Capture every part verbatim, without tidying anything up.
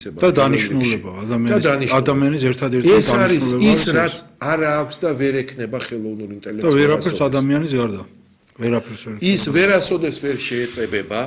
და დანიშნულება ადამიანის ადამიანის ერთადერთი დანიშნულება ეს არის ის რაც არ აქვს და ვერ ექნება ხელოვნურ ინტელექტს და ვერაფერს ადამიანის გარდა ვერაფერს ვერ ის ვერასოდეს ვერ შეეწებება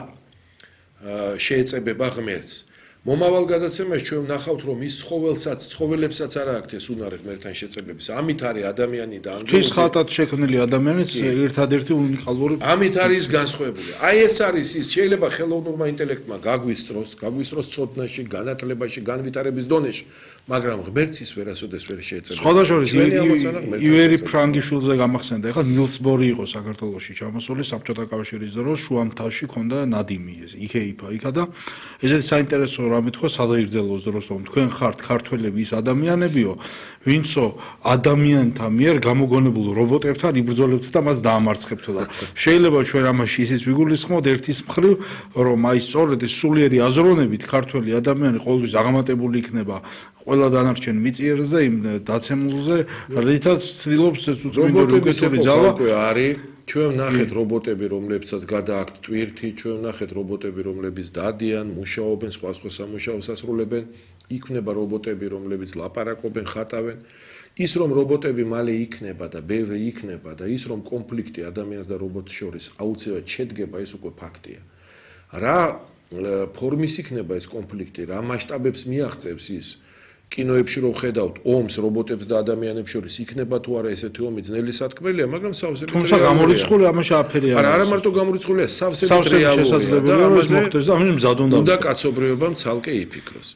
შეეწებება ღმერთს მომავალ გადაცემაში ჩვენ ვნახავთ რომ ის ცხოველსაც ცხოველებსაც არ აქვს ეს უნარი ღმერთთან შეწებების ამით არის ადამიანი და ანგელოზი ის ხალხად შექმნილი ადამიანის ერთადერთი უნიკალური ამით არის განსხვავებული აი ეს არის ის შეიძლება ხელოვნურმა ინტელექტმა გაგვისწროს გაგვისწროს ცოდნაში განათლებაში განვითარების დონეში მაგრამ ღმერთს ის ვერასოდეს ვერ შეეწება სხვადასხვა ივერი ფრანგიშვილზე გამახსენდა ეხლა ნილს ბორი იყო საქართველოში ჩამოსული საბჭოთა კავშირის დროს შუამთავში ქონდა ნადიმი ეს იქეიფა იქა და ესეთი საინტერესო რამე თქვა სადღეგრძელოს დროს რომ თქვენ ხართ ქართველები ის ადამიანებიო ვინცო ადამიანთა მიერ გამოგონებულ რობოტებთან იბრძოლებთ და მას დაამარცხებთ და შეიძლება ჩვენ ამაში ისიც ვიგულისხმოთ ერთის მხრივ რომ აი სწორედ ეს სულიერი აზროვნებით ქართველი ადამიანი ყოველთვის აღამატებული იქნება ყველა დანარჩენ მიწიერზე იმ დაცემულზე რითაც ცდილობს ეს უწმინდო უკეთესი ძალა არის ჩვენ ვნახეთ რობოტები რომლებსაც გადააქვთ ტვირთი ჩვენ ვნახეთ რობოტები რომლებიც დადიან მუშაობენ სხვა სხვა სამუშაოს ასრულებენ იქნება რობოტები რომლებიც ლაპარაკობენ ხატავენ ის რომ რობოტები მალე იქნება და ბევრი იქნება და ის რომ კონფლიქტი ადამიანს და რობოტს შორის აუცილებლად შედგება ეს უკვე ფაქტია რა ფორმის იქნება ეს კონფლიქტი რა მასშტაბებს მიაღწევს ის კინოებში რომ ხედავთ ომს რობოტებს და ადამიანებს შორის იქნება თუ არა ესეთი ომი ძნელი სათქმელია მაგრამ სავსებით თუმცა გამორიცხული ამაში აფერია არა არა მარტო გამორიცხულია სავსებით რეალურია და ამაზე მოხდეს და ამის მზად უნდა უნდა კაცობრიობამ ცალკე იფიქროს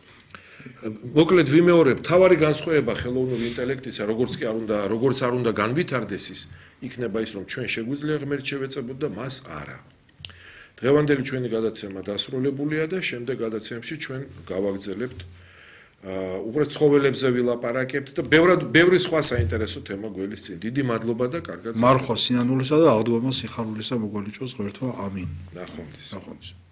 მოკლედ ვიმეორებ თავარი განსხვავება ხელოვნური ინტელექტისა როგორც კი არ უნდა როგორც არ უნდა განვითარდეს ის იქნება ის რომ ჩვენ შეგვიძლია ღმერთს შევეწებოთ და მას არა დღევანდელი ჩვენი გადაცემა დასრულებულია და შემდეგ გადაცემებში ჩვენ გავაგრძელებთ უბრალოდ ცხოველებზე ვილაპარაკებთ და ბევრად ბევრი სხვა საინტერესო თემა გველის წინ. დიდი მადლობა და კარგად. მარხვა სინანულისა და აღდგომა სიხარულისა მოგოლიჭოს ღმერთმა. ამინ. ნახვამდის. ნახვამდის.